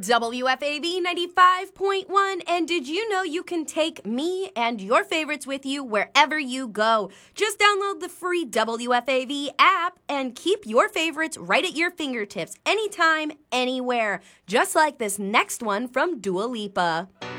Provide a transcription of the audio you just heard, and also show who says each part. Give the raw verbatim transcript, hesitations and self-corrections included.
Speaker 1: W F A V ninety-five point one, and did you know you can take me and your favorites with you wherever you go? Just download the free W F A V app and keep your favorites right at your fingertips anytime, anywhere. Just like this next one from Dua Lipa.